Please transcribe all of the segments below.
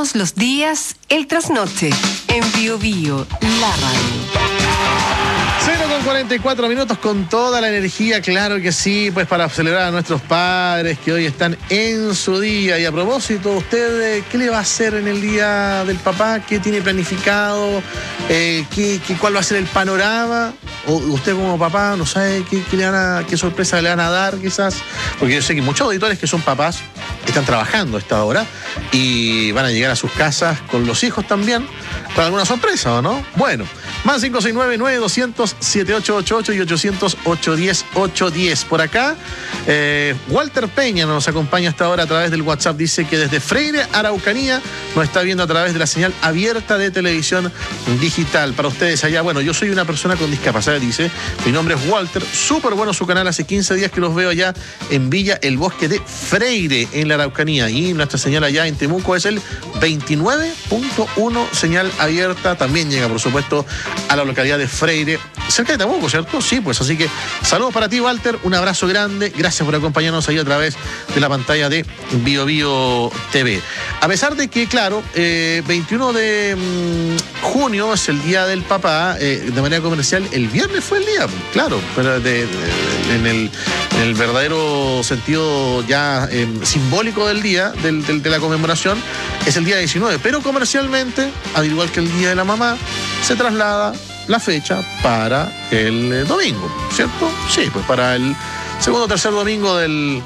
Todos los días, el trasnoche, en Bio Bio, la radio. 0:44 minutos con toda la energía, claro que sí, pues para celebrar a nuestros padres que hoy están en su día. Y a propósito, ¿usted qué le va a hacer en el día del papá? ¿Qué tiene planificado? ¿Cuál va a ser el panorama? ¿O usted como papá no sabe qué sorpresa le van a dar quizás? Porque yo sé que muchos auditores que son papás están trabajando a esta hora y van a llegar a sus casas con los hijos también, con alguna sorpresa, ¿o no? Bueno, más 569-9200-7888 y 800-810-810. Por acá, Walter Peña nos acompaña hasta ahora a través del WhatsApp. Dice que desde Freire, Araucanía, nos está viendo a través de la señal abierta de televisión digital. Para ustedes allá, bueno, yo soy una persona con discapacidad, dice. Mi nombre es Walter. Súper bueno su canal. Hace 15 días que los veo allá en Villa El Bosque de Freire, en la Araucanía. Y nuestra señal allá en Temuco es el 29.1, señal abierta. También llega, por supuesto, a la localidad de Freire, cerca de Temuco, ¿cierto? Sí, pues así que saludos para ti, Walter, un abrazo grande, gracias por acompañarnos ahí a través de la pantalla de Bio Bio TV. A pesar de que, claro, 21 de junio es el Día del Papá, de manera comercial, el viernes fue el día, claro, pero en el verdadero sentido ya simbólico del día, de la conmemoración, es el día 19, pero comercialmente, al igual que el Día de la Mamá, se traslada la fecha para el domingo, ¿cierto? Sí, pues para el segundo o tercer domingo del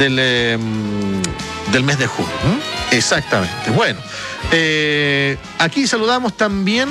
mes de junio. Exactamente. Bueno, aquí saludamos también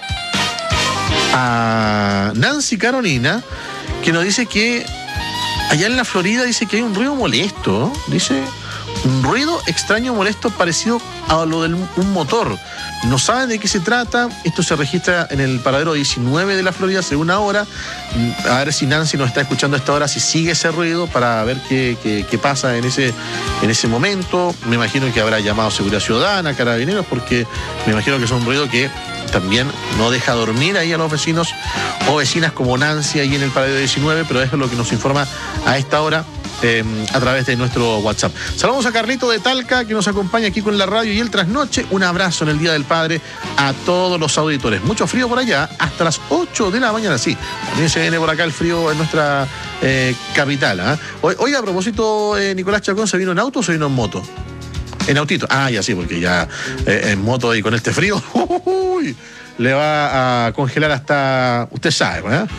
a Nancy Carolina, que nos dice que allá en la Florida dice que hay un ruido molesto, ¿no? Dice un ruido extraño, molesto, parecido a lo de un motor. No saben de qué se trata. Esto se registra en el paradero 19 de la Florida, según ahora. A ver si Nancy nos está escuchando a esta hora, si sigue ese ruido, para ver qué pasa en ese momento. Me imagino que habrá llamado Seguridad Ciudadana, Carabineros, porque me imagino que es un ruido que también no deja dormir ahí a los vecinos o vecinas como Nancy ahí en el paradero 19, pero eso es lo que nos informa a esta hora a través de nuestro WhatsApp. Saludamos a Carlito de Talca, que nos acompaña aquí con la radio y el trasnoche. Un abrazo en el Día del Padre a todos los auditores. Mucho frío por allá, hasta las 8 de la mañana, sí. También se viene por acá el frío en nuestra capital, ¿eh? Oiga, a propósito, Nicolás Chacón, ¿se vino en auto o se vino en moto? En autito. Ah, ya sí, porque ya en moto y con este frío le va a congelar hasta... Usted sabe, ¿eh?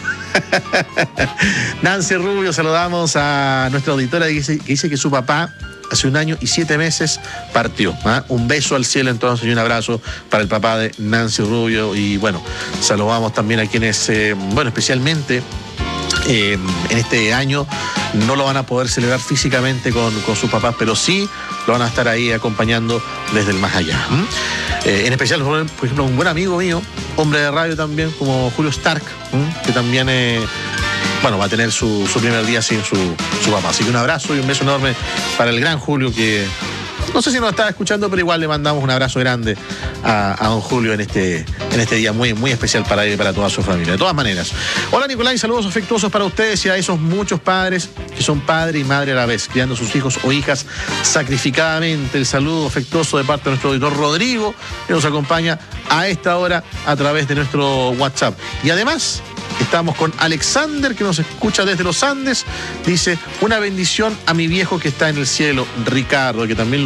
Nancy Rubio, saludamos a nuestra auditora que dice que su papá hace 1 año y 7 meses partió. Un beso al cielo entonces y un abrazo para el papá de Nancy Rubio. Y bueno, saludamos también a quienes, especialmente en este año no lo van a poder celebrar físicamente con sus papás, pero sí lo van a estar ahí acompañando desde el más allá. En especial, por ejemplo, un buen amigo mío, hombre de radio también, como Julio Stark, que también va a tener su primer día sin su papá. Así que un abrazo y un beso enorme para el gran Julio, que no sé si nos está escuchando, pero igual le mandamos un abrazo grande a don Julio en este día muy, muy especial para él y para toda su familia. De todas maneras. Hola, Nicolás, saludos afectuosos para ustedes y a esos muchos padres que son padre y madre a la vez, criando a sus hijos o hijas sacrificadamente. El saludo afectuoso de parte de nuestro auditor Rodrigo, que nos acompaña a esta hora a través de nuestro WhatsApp. Y además, estamos con Alexander, que nos escucha desde los Andes. Dice, una bendición a mi viejo que está en el cielo, Ricardo, que también